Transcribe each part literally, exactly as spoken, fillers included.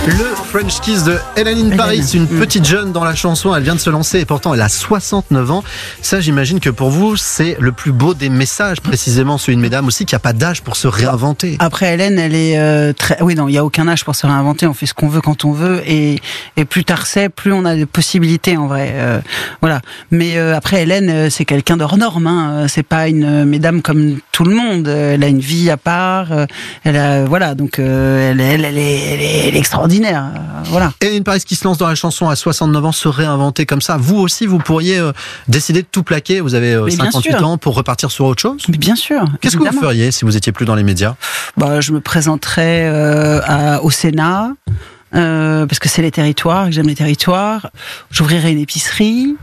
Le French Kiss de Hélène in Paris, une mmh. petite jeune dans la chanson, elle vient de se lancer et pourtant elle a soixante-neuf ans. Ça, j'imagine que pour vous, c'est le plus beau des messages, précisément celui de mesdames aussi, qu'il n'y a pas d'âge pour se réinventer. Après, Hélène, elle est euh, très... Oui, non, il n'y a aucun âge pour se réinventer, on fait ce qu'on veut quand on veut et, et plus tard c'est, plus on a de possibilités en vrai. Euh, voilà. Mais euh, après, Hélène, c'est quelqu'un d'hors norme, hein. C'est pas une mesdame comme tout le monde, elle a une vie à part, elle a... Voilà, donc euh, elle, elle, elle, est, elle, est, elle est extraordinaire. Voilà. Hélène Paris qui se lance dans la chanson à soixante-neuf ans, se réinventer comme ça. Vous aussi, vous pourriez euh, décider de tout plaquer. Vous avez euh, cinquante-huit ans pour repartir sur autre chose. Mais bien sûr. Qu'est-ce évidemment. que vous feriez si vous étiez plus dans les médias? Bah, je me présenterais euh, à, au Sénat. Euh, parce que c'est les territoires, que j'aime les territoires. J'ouvrirai une épicerie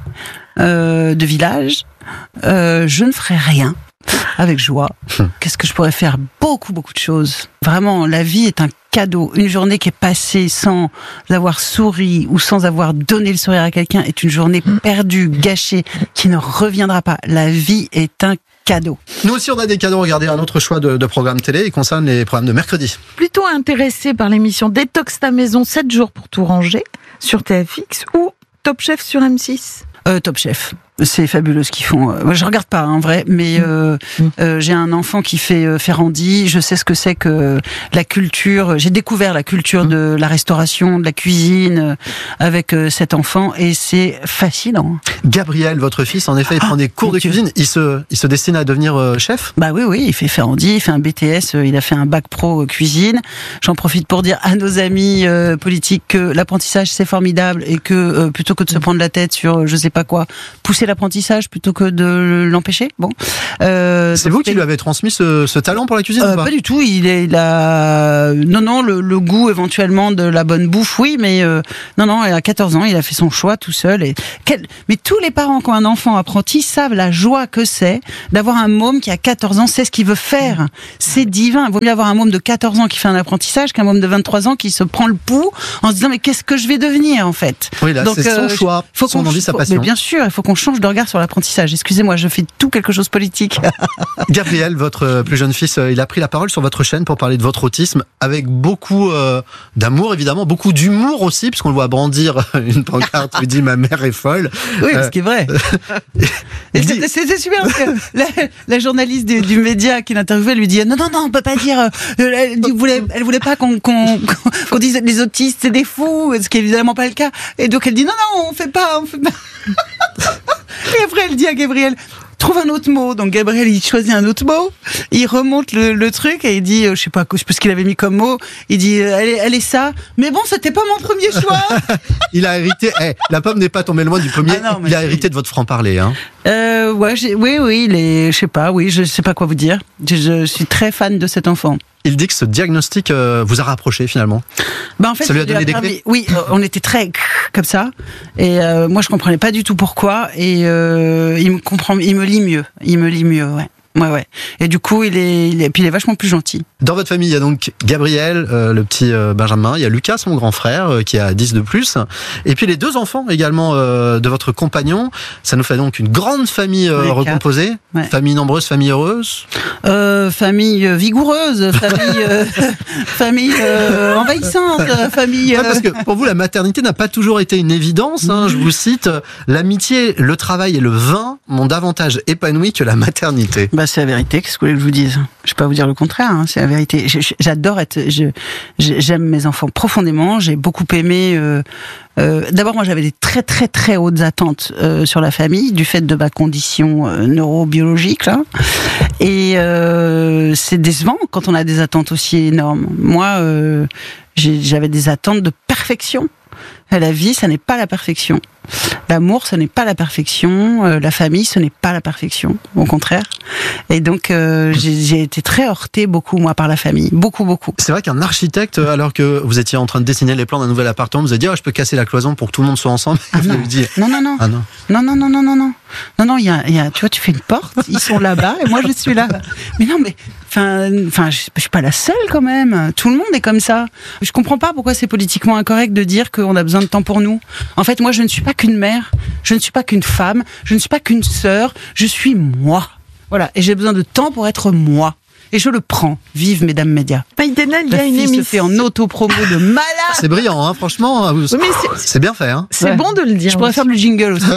euh, de village. Euh, je ne ferai rien. Avec joie. Qu'est-ce que je pourrais faire? Beaucoup, beaucoup de choses. Vraiment, la vie est un cadeau. Une journée qui est passée sans avoir souri ou sans avoir donné le sourire à quelqu'un est une journée perdue, gâchée, qui ne reviendra pas. La vie est un cadeau. Nous aussi, on a des cadeaux. Regardez un autre choix de, de programme télé. Il concerne les programmes de mercredi. Plutôt intéressé par l'émission Détox ta maison, sept jours pour tout ranger sur T F X ou Top Chef sur M six. Euh, Top Chef. C'est fabuleux ce qu'ils font. Moi, je regarde pas, en vrai, mais euh, euh, j'ai un enfant qui fait euh, Ferrandi. Je sais ce que c'est que la culture. J'ai découvert la culture de la restauration, de la cuisine euh, avec euh, cet enfant, et c'est fascinant. Gabriel, votre fils, en effet, il ah, prend des cours de cuisine. Il se, il se destine à devenir euh, chef. Bah oui, oui, il fait Ferrandi, il fait un B T S, euh, il a fait un bac pro euh, cuisine. J'en profite pour dire à nos amis euh, politiques que l'apprentissage c'est formidable et que euh, plutôt que de se prendre la tête sur euh, je sais pas quoi, pousser l'apprentissage plutôt que de l'empêcher. Bon. Euh, c'est vous qui lui avez transmis ce, ce talent pour la cuisine euh, ou pas? Pas du tout. Il, est, il a non non le, le goût éventuellement de la bonne bouffe, oui, mais euh, non non. À quatorze ans, il a fait son choix tout seul. Et quel... mais tous les parents qui ont un enfant apprenti savent la joie que c'est d'avoir un môme qui a quatorze ans sait ce qu'il veut faire. C'est divin. Il vaut mieux avoir un môme de quatorze ans qui fait un apprentissage qu'un môme de vingt-trois ans qui se prend le pouls en se disant mais qu'est-ce que je vais devenir en fait. Oui, là, donc c'est son euh, choix, faut son envie, sa passion. Mais bien sûr, il faut qu'on change de regard sur l'apprentissage. Excusez-moi, je fais tout quelque chose politique. Gabriel, votre plus jeune fils, il a pris la parole sur votre chaîne pour parler de votre autisme avec beaucoup euh, d'amour, évidemment, beaucoup d'humour aussi, puisqu'on le voit brandir une pancarte qui dit « Ma mère est folle ». Oui, euh, ce qui est vrai. Et dit... C'était super, parce que la, la journaliste du, du média qui l'interviewait lui dit « Non, non, non, on peut pas dire... Euh, elle, elle, voulait, elle voulait pas qu'on, qu'on, qu'on dise les autistes, c'est des fous », ce qui est évidemment pas le cas. Et donc elle dit « Non, non, on fait pas, on fait pas ». Et après, elle dit à Gabriel, trouve un autre mot. Donc Gabriel, il choisit un autre mot. Il remonte le, le truc et il dit, euh, je sais pas, je sais pas ce qu'il avait mis comme mot. Il dit, euh, elle, est, elle est ça. Mais bon, c'était pas mon premier choix. Il a hérité. Hey, la pomme n'est pas tombée loin du premier. Ah non, il a hérité de votre franc-parler, hein. Euh, ouais, j'ai, oui, oui, il est, je sais pas, oui, je sais pas quoi vous dire. Je, je suis très fan de cet enfant. Il dit que ce diagnostic euh, vous a rapproché finalement. Bah en fait, ça lui a donné des clés. Oui, on était très comme ça, et euh, moi je comprenais pas du tout pourquoi, et euh, il me comprend, il me lit mieux, il me lit mieux, ouais. Ouais, ouais. Et du coup, il est, il est, puis il est vachement plus gentil. Dans votre famille, il y a donc Gabriel, euh, le petit euh, Benjamin, il y a Lucas, son grand frère, euh, qui a dix de plus, et puis les deux enfants également euh, de votre compagnon. Ça nous fait donc une grande famille euh, recomposée, ouais. Famille nombreuse, famille heureuse. Euh, famille vigoureuse, famille, euh, famille euh, envahissante, famille. Euh... Ouais, parce que pour vous, la maternité n'a pas toujours été une évidence. Hein, mmh. Je vous cite, l'amitié, le travail et le vin m'ont davantage épanoui que la maternité. Bah, c'est la vérité, qu'est-ce que vous voulez que je vous dise? Je peux pas vous dire le contraire, hein, c'est la vérité. J'adore être, je, j'aime mes enfants profondément, j'ai beaucoup aimé, euh, euh, d'abord moi j'avais des très très très hautes attentes euh, sur la famille, du fait de ma condition euh, neurobiologique, là. Et euh, c'est décevant quand on a des attentes aussi énormes. Moi, euh, j'avais des attentes de perfection. La vie, ça n'est pas la perfection. L'amour, ce n'est pas la perfection. Euh, la famille, ce n'est pas la perfection. Au contraire. Et donc, euh, j'ai, j'ai été très heurtée beaucoup, moi, par la famille. Beaucoup, beaucoup. C'est vrai qu'un architecte, alors que vous étiez en train de dessiner les plans d'un nouvel appartement, vous a dit, oh, je peux casser la cloison pour que tout le monde soit ensemble. Ah non. Dit, non, non, non. Ah non. Non, non, non, non, non, non. Non, non, il y a, il y a, tu vois, tu fais une porte, ils sont là-bas, et moi, je suis là. Mais non, mais, enfin, enfin, je, je suis pas la seule, quand même. Tout le monde est comme ça. Je comprends pas pourquoi c'est politiquement incorrect de dire qu'on a besoin de temps pour nous. En fait, moi, je ne suis pas qu'une mère, je ne suis pas qu'une femme, je ne suis pas qu'une sœur, je suis moi. Voilà. Et j'ai besoin de temps pour être moi. Et je le prends. Vive, mesdames médias. Maïdena, il y a une émission. émission. Se fait en auto-promo de malade. C'est brillant, hein, franchement. Oui, c'est... c'est bien fait. Hein. C'est ouais. bon de le dire. Je pourrais aussi. faire le jingle aussi.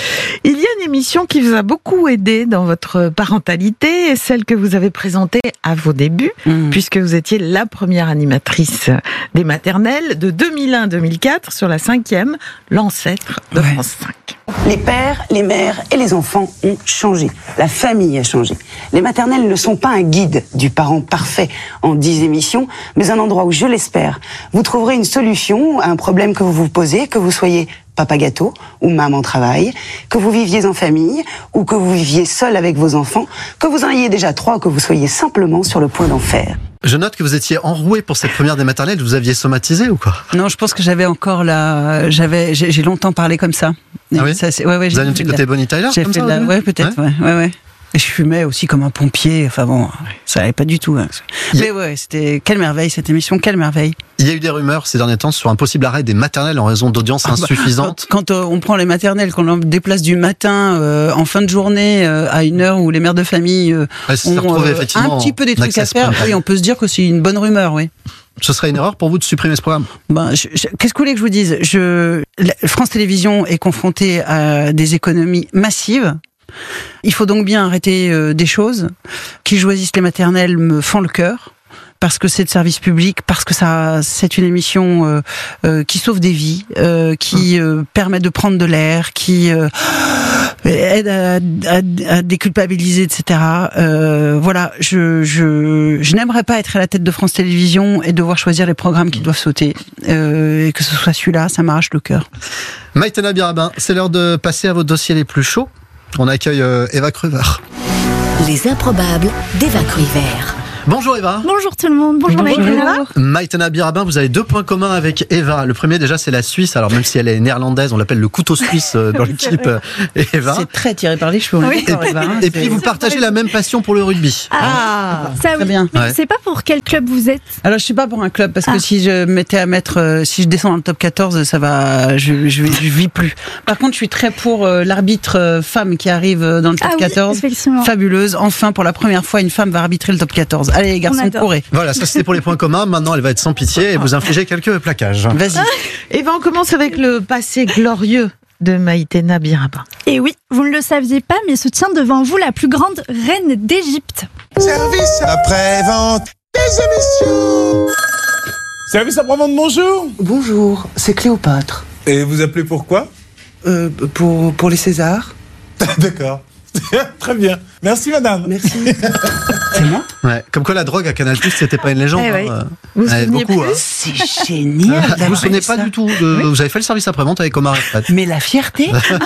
Il y a une émission qui vous a beaucoup aidé dans votre parentalité, celle que vous avez présentée à vos débuts, mmh. puisque vous étiez la première animatrice des maternelles de deux mille un à deux mille quatre sur la cinquième, l'ancêtre de ouais. France cinq. Les pères, les mères et les enfants ont changé. La famille a changé. Les maternelles ne sont pas un guide du parent parfait en dix émissions, mais un endroit où, je l'espère, vous trouverez une solution à un problème que vous vous posez, que vous soyez papa gâteau ou maman travail, que vous viviez en famille ou que vous viviez seul avec vos enfants, que vous en ayez déjà trois ou que vous soyez simplement sur le point d'en faire. Je note que vous étiez enroué pour cette première des maternelles. Vous aviez somatisé ou quoi? Non, je pense que j'avais encore la. J'avais, j'ai, j'ai longtemps parlé comme ça. Ah oui. Ça, ouais, ouais, vous avez un petit côté Bonnie Tyler j'ai comme fait ça, de la... Ouais, peut-être. Ouais, ouais, ouais. Et je fumais aussi comme un pompier. Enfin bon, ça allait pas du tout. Hein. Mais a... ouais, c'était quelle merveille cette émission, quelle merveille. Il y a eu des rumeurs ces derniers temps sur un possible arrêt des maternelles en raison d'audience ah bah, insuffisante. Quand, quand euh, on prend les maternelles, qu'on on déplace du matin euh, en fin de journée euh, à une heure où les mères de famille euh, ouais, ont euh, un petit peu des trucs à faire, oui, on peut se dire que c'est une bonne rumeur, oui. Ce serait une erreur pour vous de supprimer ce programme? Ben, je, je, qu'est-ce que vous voulez que je vous dise? Je, France Télévisions est confrontée à des économies massives. Il faut donc bien arrêter euh, des choses. Qui choisissent les maternelles me font le cœur. Parce que c'est de service public, parce que ça, c'est une émission euh, euh, qui sauve des vies, euh, qui euh, permet de prendre de l'air, qui euh, aide à, à, à déculpabiliser, et cetera. Euh, voilà, je, je, je n'aimerais pas être à la tête de France Télévisions et devoir choisir les programmes qui doivent sauter. Euh, et que ce soit celui-là, ça m'arrache le cœur. Maïtena Birabin, c'est l'heure de passer à vos dossiers les plus chauds. On accueille euh, Eva Cruver. Les improbables d'Eva Cruver. Bonjour Eva. Bonjour tout le monde, bonjour, bonjour. Maïtena. Maïtena Birabin, vous avez deux points communs avec Eva. Le premier déjà c'est la Suisse, alors même si elle est néerlandaise, on l'appelle le couteau suisse dans l'équipe Eva. C'est très tiré par les cheveux. Oui. Et, Eva, hein, et puis vous partagez la même passion pour le rugby. Ah, ça oui. Très bien. Mais ouais. je sais pas pour quel club vous êtes. Alors je suis pas pour un club parce ah. que si je mettais à mettre, euh, si je descends dans le top quatorze, ça va, je, je, je vis plus. Par contre, je suis très pour euh, l'arbitre euh, femme qui arrive dans le top ah, quatorze. Oui, fabuleuse. Enfin, pour la première fois, une femme va arbitrer le top quatorze. Allez les garçons, courez. Voilà, ça c'était pour les points communs. Maintenant, elle va être sans pitié et vous infliger quelques plaquages. Vas-y. Et ben, on commence avec le passé glorieux de Maïtena Birabin. Et oui, vous ne le saviez pas, mais se tient devant vous la plus grande reine d'Égypte. Service après-vente des émissions. Service après-vente, bonjour. Bonjour, c'est Cléopâtre. Et vous appelez pourquoi? euh, pour, pour les Césars. D'accord. Très bien. Merci madame. Merci. C'est moi? Ouais. Comme quoi la drogue à Canal+, c'était pas une légende. Eh oui. hein. Vous vous ouais, souvenez beaucoup, plus hein. C'est génial. Vous vous souvenez pas du tout de... oui. Vous avez fait le service après-vente avec Omar Efrat. Mais la fierté.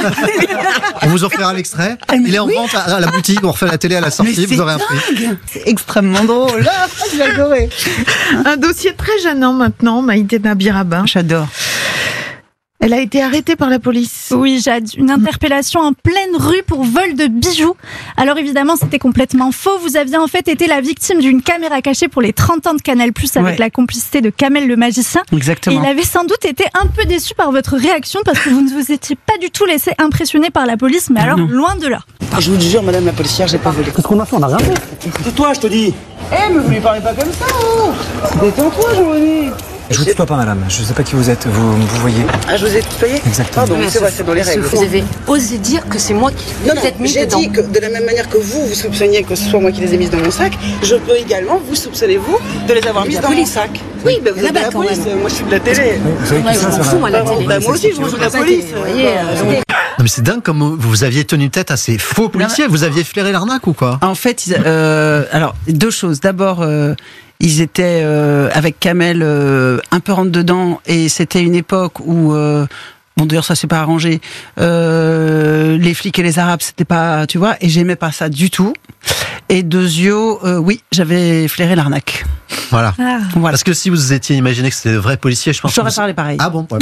On vous offrira l'extrait. Il est en oui. vente à la boutique. On refait la télé à la sortie. Vous aurez un prix. C'est extrêmement drôle. J'ai adoré. Un dossier très gênant maintenant, Maïtena Birabin. J'adore. Elle a été arrêtée par la police. Oui, Jade, une interpellation en pleine rue pour vol de bijoux. Alors évidemment, c'était complètement faux. Vous aviez en fait été la victime d'une caméra cachée pour les trente ans de Canal+, avec ouais. la complicité de Kamel le magicien. Exactement. Et il avait sans doute été un peu déçu par votre réaction parce que vous ne vous étiez pas du tout laissé impressionner par la police, mais alors non. loin de là. Je vous jure, madame la policière, j'ai pas volé. Qu'est-ce qu'on a fait? On a rien fait. C'est toi, je te dis. Eh, mais vous lui parlez pas comme ça, oh. Détends-toi, Jean-René. Je vous tutoie pas, madame. Je sais pas qui vous êtes. Vous vous voyez. Ah, je vous ai tutoyé? Exactement. Pardon, c'est vrai, c'est dans les règles. Vous avez osé dire que c'est moi qui non, vous non, êtes mis j'ai dedans. dit que de la même manière que vous, vous soupçonniez que ce soit moi qui les ai mises dans mon sac, je peux également vous soupçonner, vous, de les avoir mises dans mon sac. Oui, ben vous êtes de la police. Moi, je suis de la télé. Vous savez qui ça, ça fous, moi, la télé. Bah, moi aussi, je suis de la police. Vous voyez, non mais c'est dingue comme vous aviez tenu tête à ces faux policiers. Vous aviez flairé l'arnaque ou quoi? En fait, euh, alors deux choses. D'abord, euh, ils étaient euh, avec Kamel euh, un peu rentre dedans et c'était une époque où euh, bon d'ailleurs ça s'est pas arrangé. Euh, les flics et les arabes c'était pas, tu vois, et j'aimais pas ça du tout. Et deuxio, euh, oui, j'avais flairé l'arnaque. Voilà. Ah. voilà. Parce que si vous étiez imaginé que c'était de vrais policiers, je pense. J'aurais que vous... parlé pareil. Ah bon. Ouais,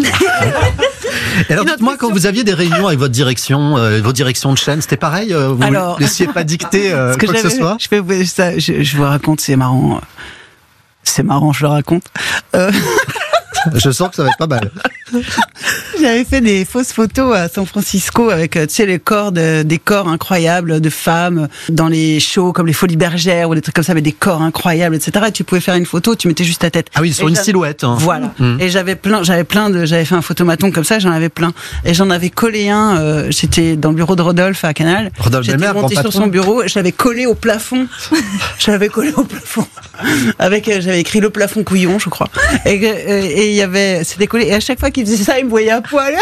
et alors, dites-moi, quand vous aviez des réunions avec votre direction, euh, vos directions de chaîne, c'était pareil? euh, Vous ne alors... laissiez pas dicter euh, que quoi que ce soit? Je, fais, ça, je, je vous raconte, c'est marrant. C'est marrant, je le raconte. Euh... Je sens que ça va être pas mal. J'avais fait des fausses photos à San Francisco avec, tu sais, les corps de, des corps incroyables de femmes dans les shows comme les Folies Bergères ou des trucs comme ça, avec des corps incroyables, et cetera. Et tu pouvais faire une photo, tu mettais juste ta tête. Ah oui, sur et une silhouette. Hein. Voilà. Mmh. Et j'avais plein, j'avais plein de, j'avais fait un photomaton comme ça, j'en avais plein. Et j'en avais collé un, euh, j'étais dans le bureau de Rodolphe à Canal. Rodolphe J'étais Belmer, montée sur son bureau, je l'avais collé au plafond. Je l'avais collé au plafond. Avec, euh, j'avais écrit le plafond couillon, je crois. Et il euh, et il y avait, c'était collé. Et à chaque fois qu'il faisait ça, il me voyait à poil.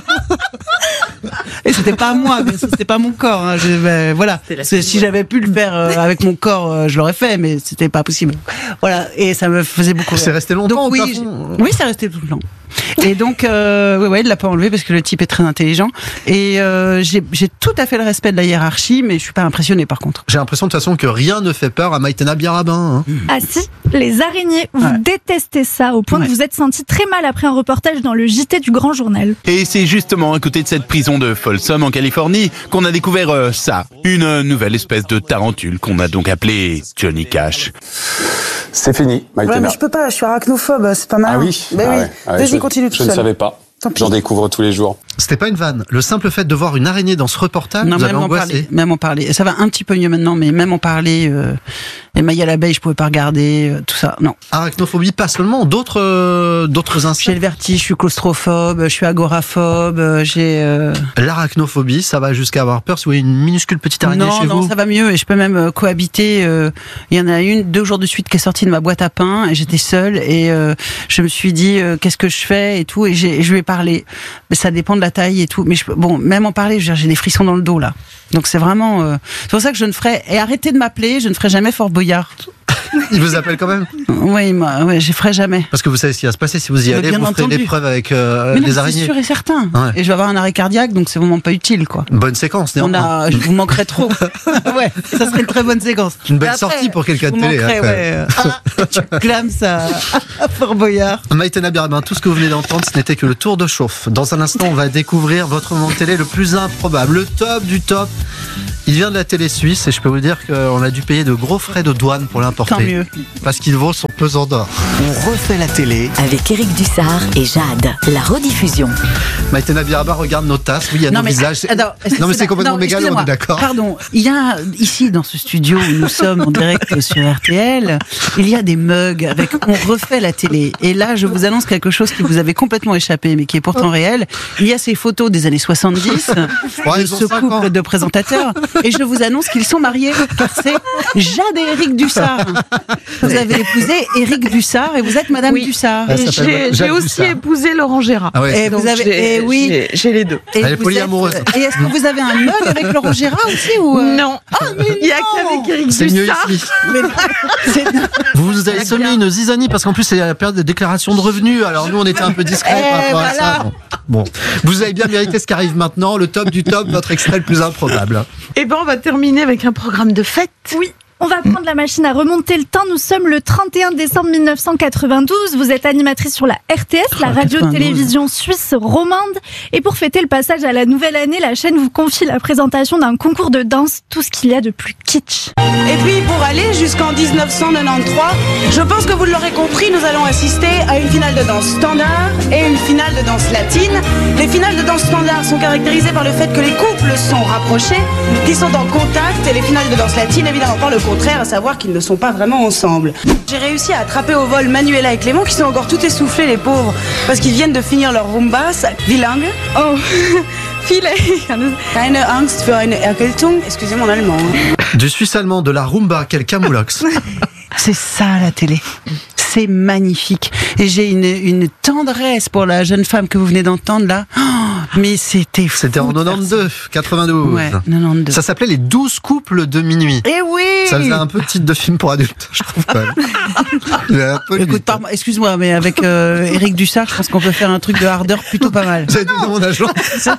Et c'était pas moi, mais c'était pas mon corps. Hein. Je, ben, voilà. Si j'avais pu le faire euh, avec mon corps, euh, je l'aurais fait, mais c'était pas possible. Voilà. Et ça me faisait beaucoup rire. C'est resté longtemps donc, au oui, plafond. Oui, c'est resté tout le temps. Et donc, euh, ouais, ouais, il l'a pas enlevé parce que le type est très intelligent. Et euh, j'ai, j'ai tout à fait le respect de la hiérarchie, mais je suis pas impressionnée par contre. J'ai l'impression de toute façon que rien ne fait peur à Maïtena Birabin. Hein. Ah si, les araignées, vous Ouais. détestez ça au point Ouais. que vous êtes senti très mal après un reportage dans le J T du Grand Journal. Et c'est justement à côté de cette prison de Folsom en Californie qu'on a découvert euh, ça, une euh, nouvelle espèce de tarentule qu'on a donc appelée Johnny Cash. C'est fini, Maïtena. Ouais, mais je peux pas, je suis arachnophobe, c'est pas mal. Ah oui, Mais ah oui. ouais, ah ouais, Vas-y, je- continue tout Je seul. ne savais pas. Tant pis. J'en découvre tous les jours. C'était pas une vanne. Le simple fait de voir une araignée dans ce reportage, Non, vous avez même en angoissé. parler, même en parler. Ça va un petit peu mieux maintenant, mais même en parler. Euh, les mailles à l'abeille, je pouvais pas regarder, euh, tout ça. Non. Arachnophobie, pas seulement, d'autres, euh, d'autres J'ai insectes. le vertige, je suis claustrophobe, je suis agoraphobe, euh, j'ai. Euh... L'arachnophobie, ça va jusqu'à avoir peur si vous voyez une minuscule petite araignée non, chez non, vous. ça va mieux et je peux même euh, cohabiter. euh, Il y en a une deux jours de suite qui est sortie de ma boîte à pain et j'étais seule et euh, je me suis dit euh, qu'est-ce que je fais et tout et j'ai, je lui ai parlé. Mais ça dépend de la taille et tout. Mais je, bon, même en parler, je veux dire, j'ai des frissons dans le dos là. Donc c'est vraiment. Euh, c'est pour ça que je ne ferai et arrêtez de m'appeler, je ne ferai jamais Fort Boyard. Il vous appelle quand même. Oui, moi, ouais, je ferai jamais. Parce que vous savez ce qui va se passer si vous y Mais allez, bien vous ferez entendu. l'épreuve avec euh, Mais non, des c'est araignées. sûr et certain. Ouais. Et je vais avoir un arrêt cardiaque, donc c'est vraiment pas utile, quoi. Bonne séquence, On néanmoins. a, je vous manquerai trop. Ouais, ça serait une très bonne séquence. Une belle Et après, sortie pour quelqu'un je de vous télé. manquerai, hein, ouais. Ah, tu clames ça à Fort Boyard. Maïtena Birabin, tout ce que vous venez d'entendre, ce n'était que le tour de chauffe. Dans un instant, on va découvrir votre moment de télé le plus improbable, le top du top. Il vient de la télé suisse et je peux vous dire qu'on a dû payer de gros frais de douane pour l'importer. Tant mieux. Parce qu'il vaut son pesant d'or. On refait la télé avec Éric Dussard et Jade. La rediffusion. Maïtena Birabin regarde nos tasses. Oui, il y a nos visages. attends, Non, mais c'est complètement non, mégalo, on excusez-moi. est d'accord. Pardon, il y a ici dans ce studio où nous sommes en direct sur R T L, il y a des mugs avec on refait la télé. Et là, je vous annonce quelque chose qui vous avait complètement échappé, mais qui est pourtant réel. Il y a ces photos des années soixante-dix Ouais, de ils ont ce cinq couple ans. de présentateurs, et je vous annonce qu'ils sont mariés, car c'est Jade et Éric Dussard. Vous avez épousé Éric Dussard et vous êtes Madame Oui. Dussard. Elle Et s'appelle j'ai, Jacques j'ai aussi Dussard. épousé Laurent Gérard. Ah ouais. Et Donc vous avez, j'ai, et oui. j'ai, j'ai les deux. Et Elle est vous polyamoureuse. êtes- Et est-ce que vous avez un mug avec Laurent Gérard aussi ou euh, Non, Ah, mais il n'y a non. qu'avec Éric C'est mieux Dussard. ici. Mais non, c'est- Vous vous avez semé une zizanie parce qu'en plus c'est la période de déclaration de revenus. Alors nous on était un peu discrets Eh, par rapport à voilà. ça. Bon. Bon, vous avez bien mérité ce qui arrive maintenant, le top du top, votre extrait le plus improbable. Et ben on va terminer avec un programme de fête. Oui. On va prendre la machine à remonter le temps. Nous sommes le trente et un décembre mille neuf cent quatre-vingt-douze. Vous êtes animatrice sur la R T S, la radio-télévision suisse romande. Et pour fêter le passage à la nouvelle année, la chaîne vous confie la présentation d'un concours de danse, tout ce qu'il y a de plus kitsch. Et puis pour aller jusqu'en dix-neuf cent quatre-vingt-treize, je pense que vous l'aurez compris, nous allons assister à une finale de danse standard et une finale de danse latine. Les finales de danse standard sont caractérisées par le fait que les couples sont rapprochés, qu'ils sont en contact, et les finales de danse latine évidemment par le contraire, à savoir qu'ils ne sont pas vraiment ensemble. J'ai réussi à attraper au vol Manuela et Clément qui sont encore tout essoufflés les pauvres parce qu'ils viennent de finir leur rumba. Wie lange? Oh, viele. Keine Angst für eine Erkältung. Excusez mon allemand. hein. Du suisse allemand, de la rumba, quel camoulox. c'est ça la télé. C'est magnifique. Et j'ai une, une tendresse pour la jeune femme que vous venez d'entendre là. Oh, mais c'était fou. C'était en de faire quatre-vingt-douze, quatre-vingt-douze. Ouais, quatre-vingt-douze. Ça s'appelait les douze couples de minuit. Eh oui. Ça faisait un peu titre de film pour adultes, je trouve quand même. Il y a un peu de Écoute, limite. pardon, excuse-moi, mais avec euh, Éric Dussard, je pense qu'on peut faire un truc de hardeur plutôt pas mal. C'est tout mon agent.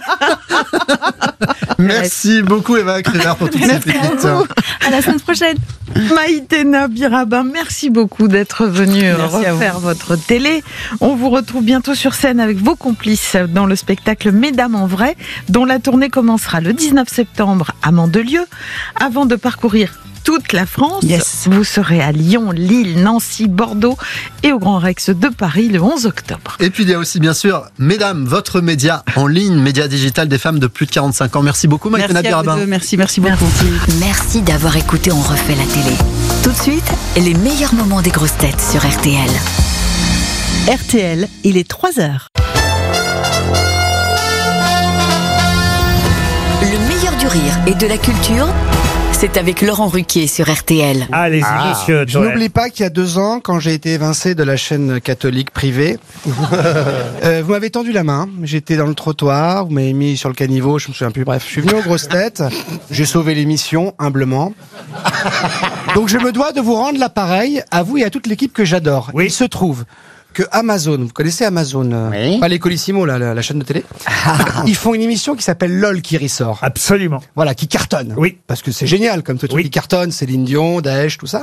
Merci beaucoup Eva Crémer pour toutes ces pépites. À la semaine prochaine. Maïtena Birabin, merci beaucoup d'être venue Merci à refaire votre télé. On vous retrouve bientôt sur scène avec vos complices dans le spectacle Mesdames en vrai, dont la tournée commencera le dix-neuf septembre à Mandelieu, avant de parcourir tout toute la France. Yes. Vous serez à Lyon, Lille, Nancy, Bordeaux et au Grand Rex de Paris le onze octobre. Et puis il y a aussi bien sûr, mesdames, votre média en ligne, média digital des femmes de plus de quarante-cinq ans. Merci beaucoup Maïtena Merci à vous Birabin. deux. Merci, merci beaucoup. Merci. Merci d'avoir écouté On refait la télé. Tout de suite, les meilleurs moments des grosses têtes sur R T L. R T L, il est trois heures. Le meilleur du rire et de la culture, c'est avec Laurent Ruquier sur R T L. Allez-y, Ah, monsieur. je n'oublie pas qu'il y a deux ans, quand j'ai été évincé de la chaîne catholique privée, euh, vous m'avez tendu la main. J'étais dans le trottoir, vous m'avez mis sur le caniveau, je me souviens plus. Bref, je suis venu aux grosses têtes. J'ai sauvé l'émission humblement. Donc je me dois de vous rendre l'appareil à vous et à toute l'équipe que j'adore. Oui. Il se trouve que Amazon, vous connaissez Amazon, euh, Oui. pas les Colissimo, là, la, la chaîne de télé, ils font une émission qui s'appelle LOL qui ressort. Absolument. Voilà, qui cartonne. Oui. Parce que c'est génial, comme tout truc Oui. qui cartonne, Céline Dion, Daesh, tout ça.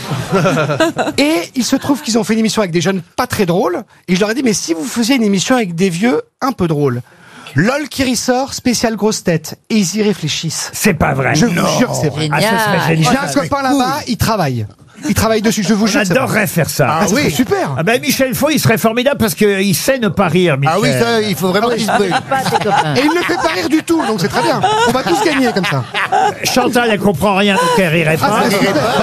Et il se trouve qu'ils ont fait une émission avec des jeunes pas très drôles. Et je leur ai dit, mais si vous faisiez une émission avec des vieux un peu drôles. LOL qui ressort, spécial grosse tête. Et ils y réfléchissent. C'est pas vrai. Je vous jure que c'est vrai. Ah, ça serait génial. J'ai un copain là-bas, il travaille. Il travaille dessus, je vous jure. c'est J'adorerais vrai. faire ça. Ah, oui, super. Ah ben Michel Faux, il serait formidable parce qu'il sait ne pas rire, Michel. Ah oui, ça, il faut vraiment qu'il se brûle. Et il ne fait pas rire du tout, donc c'est très bien. On va tous gagner comme ça. Chantal, elle comprend rien, donc elle rirait pas. Ah, c'est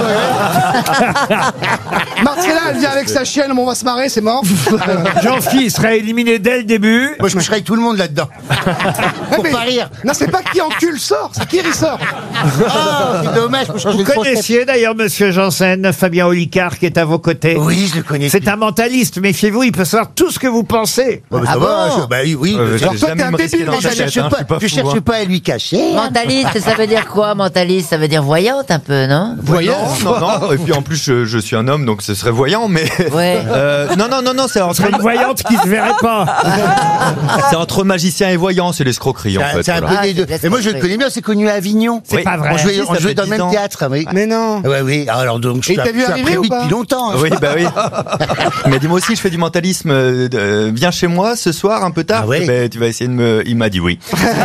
super. Marcella, elle vient avec sa chienne, bon, on va se marrer, c'est mort. Jean-Philippe serait éliminé dès le début. Moi, je me serais avec tout le monde là-dedans. Ouais, Pour mais- pas rire. Non, c'est pas qui encule sort, c'est qui ressort. Ah, c'est dommage pour changer Vous de grosse tête. connaissiez d'ailleurs Monsieur Janssen, Fabien Olicard qui est à vos côtés. Oui, je le connais. C'est un mentaliste, méfiez-vous, il peut savoir tout ce que vous pensez. Oh, bah, ça Ah va, bon je- bah oui, oui. Euh, Alors j'ai toi, jamais t'es un me risqué débile, dans Mais la je chachette, cherche hein, pas, je suis pas je fou, cherche hein. pas à lui cacher. hein. Mentaliste, ça veut dire quoi, mentaliste? Ça veut dire voyante un peu, non? Voyant. Non, non, non, et puis en plus je, je suis un homme donc ce serait voyant, mais Ouais. euh, non, non, non, non, c'est Ce entre, serait une voyante qui se verrait pas. c'est entre magicien et voyant, c'est l'escroquerie en C'est un- fait. C'est un voilà. peu des deux. Ah, c'est Et moi, je le connais bien, c'est connu à Avignon. C'est Oui. pas vrai. On jouait, Si, on ça jouait fait dans le dix même ans. théâtre, oui. Mais non. Ouais, oui. Alors donc, je Et suis t'as vu je suis arriver après ou lui pas depuis longtemps. hein. Oui, bah oui. Mais dis-moi aussi, je fais du mentalisme. euh, euh, viens chez moi ce soir un peu tard. Ah ouais. Eh ben, tu vas essayer de me. Il m'a dit oui.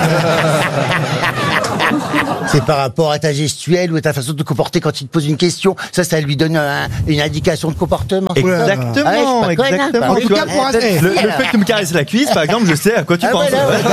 C'est par rapport à ta gestuelle ou à ta façon de te comporter quand il te pose une question. Ça, ça lui donne un- une indication de comportement. Exactement, Ah ouais, je suis pas conne, hein. exactement. En tout Tu cas, vois, pour un... eh, le, le fait que tu me caresses la cuisse, par exemple, je sais à quoi tu Ah, penses. voilà, ouais.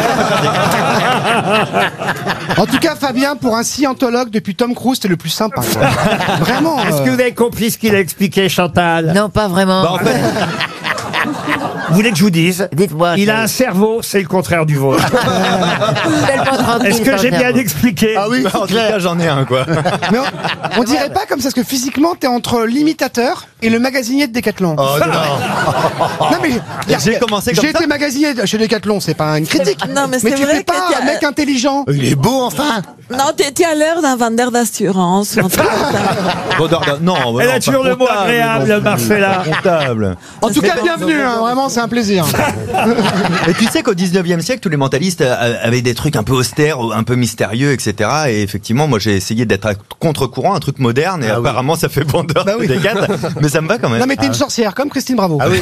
En tout cas, Fabien, pour un scientologue, depuis Tom Cruise, t'es le plus sympa. quoi. Vraiment. Est-ce euh, que vous avez compris ce qu'il a expliqué, Chantal? Ah. Non, pas vraiment. Bah, en fait, Vous voulez que je vous dise? dites-moi. Il a un cerveau, c'est le contraire du vôtre. tellement tranquille. Est-ce que j'ai bien expliqué? Ah oui, en c'est tout clair. cas, j'en ai un, quoi. Mais on, on dirait pas comme ça, parce que physiquement, t'es entre l'imitateur et le magasinier de Decathlon. Oh non. Non, mais J'ai commencé comme j'ai ça. été magasinier chez Decathlon, c'est pas une critique. Non, mais c'est tu vrai fais pas que t'as- un mec intelligent. Il est beau, enfin. Non, t'es t'es à l'heure d'un vendeur d'assurance. ou un truc comme ça. Bon, non, non, bah Elle non, a toujours pas le mot comptable, agréable, non. Marcella. Comptable. En tout cas, bienvenue, hein, vraiment, c'est un plaisir. Et tu sais qu'au dix-neuvième siècle, tous les mentalistes euh, avaient des trucs un peu austères, un peu mystérieux, et cetera. Et effectivement, moi, j'ai essayé d'être à contre-courant, un truc moderne, et Ah oui. apparemment, ça fait vendeur Bah oui. des quatre. Mais ça me va quand même. Non, mais t'es une sorcière, comme Christine Bravo. Ah oui.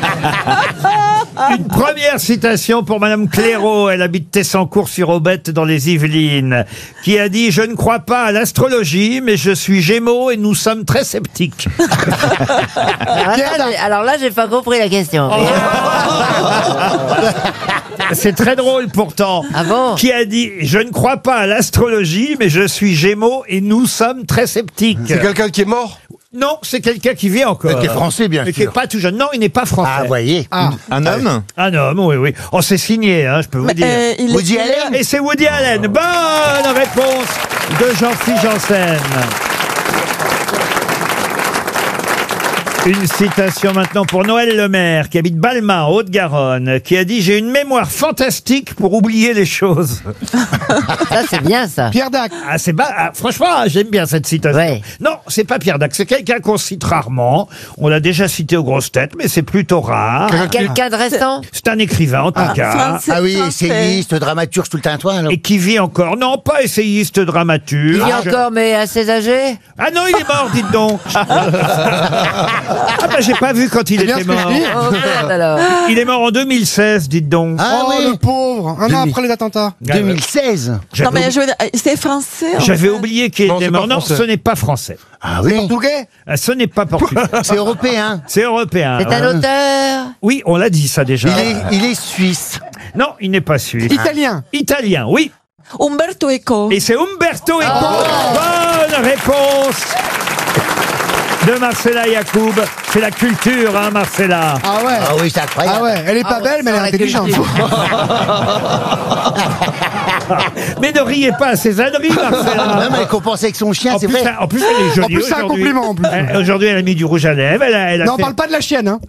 Une première citation pour Madame Clairaut, elle habite Tessancourt-sur-Aubette dans les Yvelines, qui a dit « Je ne crois pas à l'astrologie, mais je suis Gémeaux et nous sommes très sceptiques. Alors, attends, alors là, j'ai pas compris la question. C'est très drôle pourtant. Ah bon? Qui a dit « Je ne crois pas à l'astrologie, mais je suis Gémeaux et nous sommes très sceptiques. » C'est quelqu'un qui est mort? Non, c'est quelqu'un qui vit encore. Qui est français, bien Mais qui est sûr. pas tout jeune. Non, il n'est pas français. Ah, voyez. Ah. Un homme? Un homme, oui, oui. Oh, c'est signé, hein, je peux vous Mais, dire. euh, il est- Woody Allen. Et c'est Woody Allen. Bonne réponse de Jean-Philippe Janssen. Une citation maintenant pour Noël Lemaire, qui habite Balma, en Haute-Garonne, qui a dit « J'ai une mémoire fantastique pour oublier les choses. » Ça, c'est bien, ça. Pierre Dac. Ah, c'est ba- ah, franchement, j'aime bien cette citation. Ouais. Non, c'est pas Pierre Dac, c'est quelqu'un qu'on cite rarement. On l'a déjà cité aux grosses têtes, mais c'est plutôt rare. Quelqu'un de restant? C'est un écrivain, en tout cas. Français, Ah oui, français. essayiste, dramaturge, tout le tintouin, alors. Et qui vit encore. Non, pas essayiste dramaturge. Il vit encore, mais assez âgé? Ah non, il est mort, dites donc. Ah bah j'ai pas vu quand il C'est bien était ce que je mort. dis. Oh merde alors. Il est mort en deux mille seize, dites donc. Ah oui. le pauvre. Un an après les attentats. deux mille seize. J'avais Non mais oubli- je veux dire, c'est français. en J'avais fait. oublié qu'il Non, était c'est mort. pas Non, français. ce n'est pas français. Ah oui. Portugais. Ah, Ce n'est pas portugais. C'est européen. C'est européen. C'est un auteur. Oui, on l'a dit ça déjà. Il est, il est suisse. Non, il n'est pas suisse. Italien. Italien, oui. Umberto Eco. Et c'est Umberto Eco. Bonne réponse de Marcella Yacoub. C'est la culture, hein, Marcella. Ah ouais. Ah oui, c'est incroyable. Ah ouais. Elle est pas Ah, belle, mais elle sans est la intelligente. Mais ne riez pas à ces âneries, Marcella. Non, mais elle compensait avec son chien, En c'est plus, vrai. en plus, elle est En jolie plus, c'est un aujourd'hui. compliment, en plus. Elle- Aujourd'hui, elle a mis du rouge à lèvres. Elle a, elle a Non, on fait, parle pas de la chienne, hein.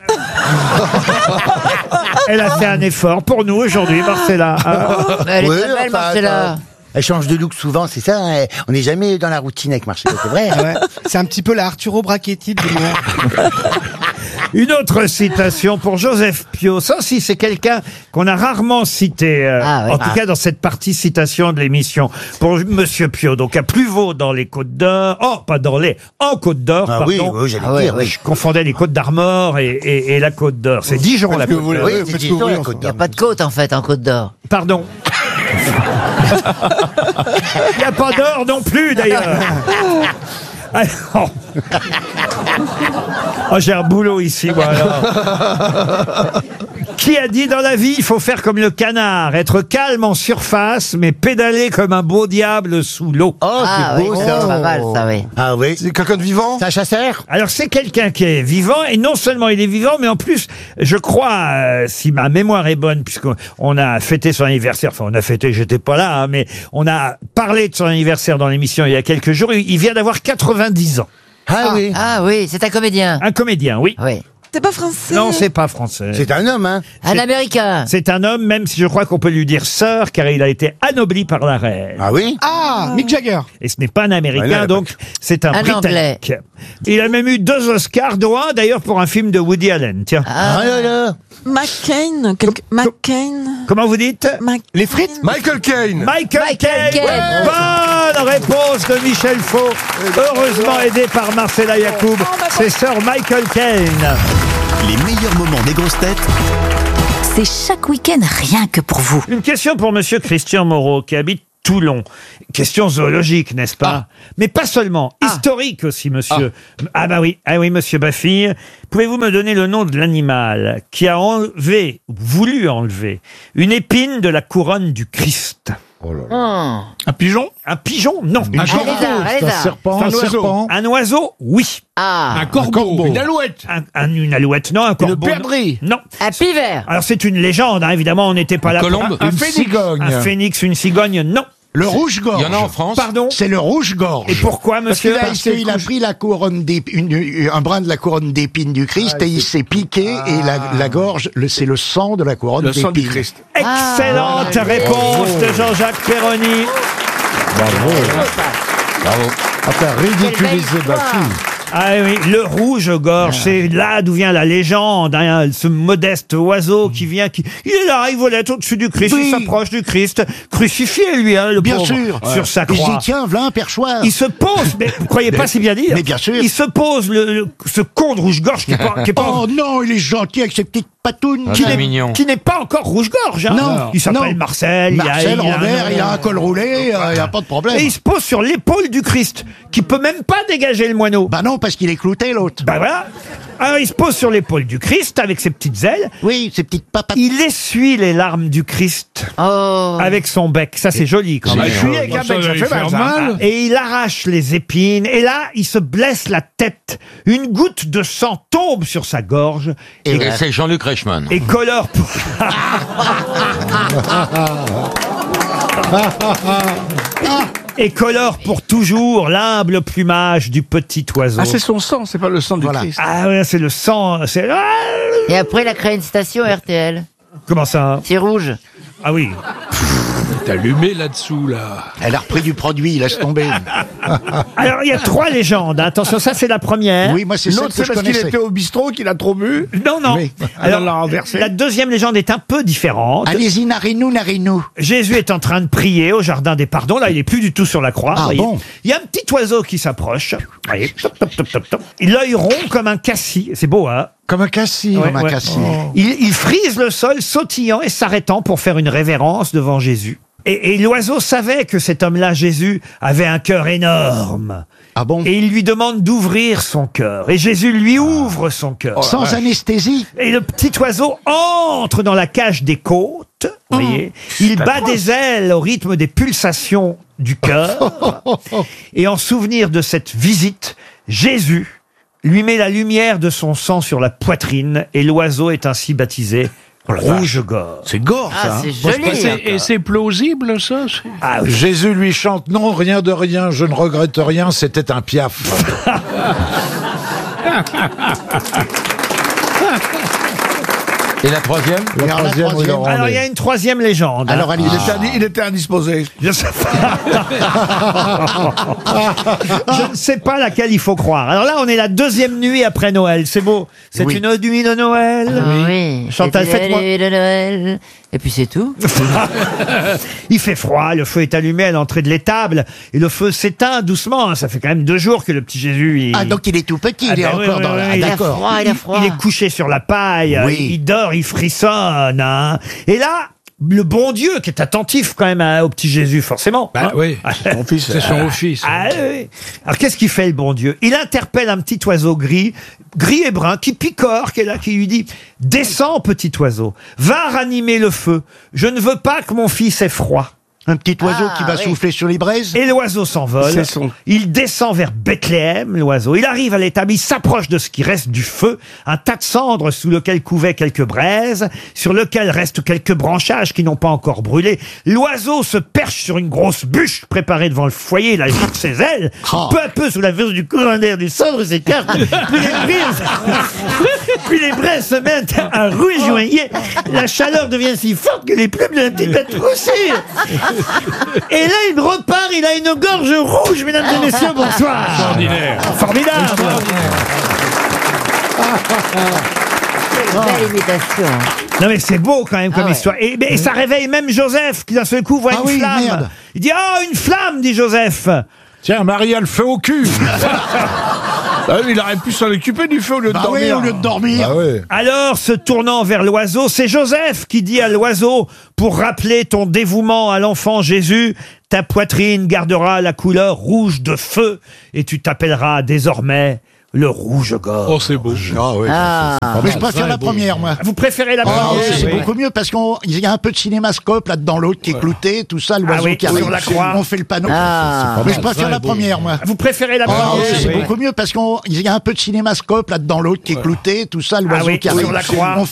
elle a fait un effort pour nous aujourd'hui, Marcella. Hein. Elle est Oui, très belle, enfin, Marcella. attends. Elle change de look souvent, c'est ça. hein. On n'est jamais dans la routine avec Marcella, c'est vrai. Ah ouais. C'est un petit peu la Arturo Brachetti de l'humour. Une autre citation pour Joseph Pio. Ça aussi, c'est quelqu'un qu'on a rarement cité, euh, Ah, oui. en tout Ah. cas dans cette partie citation de l'émission. Pour Monsieur Pio, donc à Pluvaux dans les Côtes d'Or. Oh, pas dans les, en Côte d'Or, Ah pardon. oui, oui, j'allais Ah ouais, dire, oui. oui. Je confondais les Côtes d'Armor et, et, et la Côte d'Or. C'est Dijon, la que Côte vous d'Or. voulez. Oui, faites c'est ce que vous Dijon, voulez, la en Côte Il n'y a d'Or. pas de côte en fait en Côte d'Or. Pardon. Il n'y a pas d'or non plus, d'ailleurs. Alors... Oh, j'ai un boulot ici, moi, alors. Qui a dit dans la vie, il faut faire comme le canard, être calme en surface, mais pédaler comme un beau diable sous l'eau. Oh, Ah c'est oui, beau, c'est ça. pas mal ça, oui. Ah oui. C'est quelqu'un de vivant. C'est un chasseur. Alors c'est quelqu'un qui est vivant, et non seulement il est vivant, mais en plus, je crois, euh, si ma mémoire est bonne, puisqu'on a fêté son anniversaire, enfin on a fêté, j'étais pas là, hein, mais on a parlé de son anniversaire dans l'émission il y a quelques jours, il il vient d'avoir quatre-vingt-dix ans. Ah, oui. Ah oui, c'est un comédien. Un comédien, oui. Oui. C'est pas français. Non, c'est pas français. C'est un homme, hein. Un américain. C'est un homme, même si je crois qu'on peut lui dire sœur, car il a été anobli par la reine. Ah oui. Ah, Mick Jagger. Et ce n'est pas un Américain, Ouais, là, donc c'est un, Un Britannique. Il a même eu deux Oscars, dont un d'ailleurs pour un film de Woody Allen. Tiens. Ah, Ah là là. McCain. quelque- McCain. Comment vous dites Mac- Les frites. Michael Caine. Michael, Michael Caine. Caine. Bonne réponse de Michel Faux. Heureusement aidé par Marcella Yacoub. C'est Sir Michael Caine. Les meilleurs moments des grosses têtes C'est chaque week-end rien que pour vous. Une question pour Monsieur Christian Moreau qui habite Toulon. Question zoologique, n'est-ce pas? Mais pas seulement, historique aussi, monsieur. Ah. bah oui, ah oui, monsieur Baffy. Pouvez-vous me donner le nom de l'animal qui a enlevé, voulu enlever, une épine de la couronne du Christ? hum. Un pigeon. Un pigeon? Non. Un lézard, un lézard. serpent. Un oiseau. Un oiseau? Oui. Ah, Un corbeau. Une alouette. Un, un- une alouette? Non. Un corbeau? non. perdrix. Non. un pivert. Alors c'est une légende, hein, évidemment, on n'était pas là. colombe. Pour... Un Une phénix. cigogne. Un phénix, une cigogne, non. Le rouge-gorge. Il y en a en France. Pardon? C'est le rouge-gorge. Et pourquoi, monsieur? Parce qu'il a, il a pris la couronne d'épines, un brin de la couronne d'épines du Christ et il s'est piqué et la, la gorge, le- c'est le sang de la couronne Le sang du d'épines. Christ. Excellente Ah, réponse de Jean-Jacques Perroni. Bravo. Bravo. Ah, t'as ridiculisé ma fille. Ah oui, le rouge-gorge, c'est là d'où vient la légende, hein, ce modeste oiseau qui vient, qui, il est là, il volait au-dessus du Christ, Oui. il s'approche du Christ, crucifié lui, hein, le Bien pauvre, sûr. sur sa Il croix. dit, tiens, v'là un perchoir. Il se pose, mais vous croyez pas si bien dire? Mais bien sûr. Il se pose, le, le- ce con de rouge-gorge qui est pas, qui est pas- Oh non, il est gentil avec ses petites patounes. qui n'est- qui n'est pas encore rouge-gorge. Hein. Non, Il s'appelle non. Marcel. il a- Marcel, il a un Robert, nom. il a un col roulé, il n'y a pas de problème. Et il se pose sur l'épaule du Christ, qui peut même pas dégager le moineau. Bah non, parce qu'il est clouté, l'autre. Bah voilà. Alors il se pose sur l'épaule du Christ avec ses petites ailes. Oui, ses petites papates. Il essuie les larmes du Christ Oh. avec son bec. Ça c'est joli quand même. Essuyer avec un bec, ça fait mal, ça. Et il arrache les épines. Et là, il se blesse la tête. Une goutte de sang tombe sur sa gorge. Et, et c'est Jean-Luc Reichmann. Et colore pour... et colore pour toujours l'humble plumage du petit oiseau. Ah, c'est son sang, c'est pas le sang du Christ. Ah ouais, c'est le sang. C'est... Ah, Et après, il a créé une station R T L. comment ça? C'est rouge. Ah oui. est allumé là-dessous, là. Elle a repris du produit, laisse tomber. Alors, il y a trois légendes. Attention, ça, c'est la première. Oui, moi, c'est celle L'autre, que c'est je parce qu'il connaissais. était au bistrot qu'il a trop bu. Non, non. Oui. Alors, Elle l'a renversé. la deuxième légende est un peu différente. Allez-y, narinou, narinou. Jésus est en train de prier au jardin des pardons. Là, il est plus du tout sur la croix. Ah voyez. bon. Il y a un petit oiseau qui s'approche. Voyez, top, top, top, top, top. L'œil rond comme un cassis. C'est beau, hein? Comme un cassis. Ouais, Comme un ouais. cassis. Il, il frise le sol, sautillant et s'arrêtant pour faire une révérence devant Jésus. Et, et l'oiseau savait que cet homme-là, Jésus, avait un cœur énorme. Ah bon? Et il lui demande d'ouvrir son cœur. Et Jésus lui ouvre son cœur. Sans anesthésie. Et le petit oiseau entre dans la cage des côtes, vous voyez. Il bat des ailes au rythme des pulsations du cœur. Et en souvenir de cette visite, Jésus lui met la lumière de son sang sur la poitrine et l'oiseau est ainsi baptisé Rouge-Gorge. C'est gore, Ah, ça. c'est hein. joli. C'est- Et c'est plausible, ça. Ah oui. Jésus lui chante non, rien de rien, je ne regrette rien, c'était un piaf. Et la troisième La Alors, la troisième, oui, troisième. Laurent, Alors mais- il y a une troisième légende. Alors, hein. allez, il, était, indi- il était indisposé. Je sais pas. Je ne sais pas laquelle il faut croire. Alors là, on est la deuxième nuit après Noël. C'est beau. C'est Oui. une nuit de Noël. Ah oui. Chantal, Et puis, faites-moi- le- le Noël. Et puis c'est tout. Il fait froid, le feu est allumé à l'entrée de l'étable et le feu s'éteint doucement. Ça fait quand même deux jours que le petit Jésus. Il... Ah, donc il est tout petit, Ah il est ben oui, encore oui, dans oui, la... Ah, il a d'accord. froid, il a froid. Il est couché sur la paille, Oui. il dort, il frissonne. Hein. Et là, le bon Dieu qui est attentif quand même à- au petit Jésus, forcément. Bah hein. oui, son fils, c'est son fils. Ah oui. Alors qu'est-ce qu'il fait le bon Dieu? Il interpelle un petit oiseau gris, gris et brun, qui picore, qui est là, qui lui dit « Descends, petit oiseau, va ranimer le feu. Je ne veux pas que mon fils ait froid. » Un petit oiseau Ah, qui va oui. souffler sur les braises. Et l'oiseau s'envole. C'est son- Il descend vers Bethléem, l'oiseau. Il arrive à l'étable, il s'approche de ce qui reste du feu, un tas de cendres sous lequel couvaient quelques braises, sur lequel restent quelques branchages qui n'ont pas encore brûlé. L'oiseau se perche sur une grosse bûche préparée devant le foyer, il agite ses ailes. Oh. Peu à peu, sous la force du courant d'air du cendre s'écarte, puis les braises, puis les braises se mettent à rougeoyer. La chaleur devient si forte que les plumes de la petite bête roussissent. Et là, il repart, il a une gorge rouge, mesdames et messieurs, bonsoir. Extraordinaire. Formidable. Belle imitation. Non mais c'est beau quand même comme Ah ouais. histoire. Et, et ça réveille même Joseph qui d'un seul coup voit Ah une oui, flamme. merde. Il dit « Ah, une flamme !» dit Joseph. Tiens, Marie a le feu au cul. Ah oui, il aurait pu s'en occuper du feu au lieu de Bah oui, dormir. au lieu de dormir. Ah oui. Alors, se tournant vers l'oiseau, c'est Joseph qui dit à l'oiseau, pour rappeler ton dévouement à l'enfant Jésus, ta poitrine gardera la couleur rouge de feu et tu t'appelleras désormais le rouge-gorge. Oh, c'est beau. Ah oui. Ah. Mais je préfère la première, moi. Vous préférez la Ah, première oui, c'est Oui. beaucoup mieux parce qu'il y a un peu de cinémascope là-dedans, l'autre qui est clouté, tout ça, l'oiseau Ah oui, qui sur arrive, la croix. on fait le panneau. Ah. Mais je préfère la première, moi. Vous préférez la Ah, première oui, c'est Oui. beaucoup mieux parce qu'il y a un peu de cinémascope là-dedans, l'autre qui est clouté, tout ça, Ah l'oiseau oui, qui arrive. sur la croix. On